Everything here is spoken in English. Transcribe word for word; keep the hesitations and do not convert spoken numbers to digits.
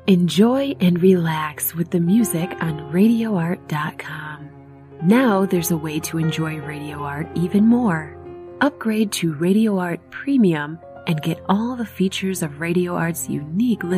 Enjoy and relax with the music on radio art dot com. Now there's a way to enjoy Radio Art even more. Upgrade to Radio Art Premium and get all the features of Radio Art's unique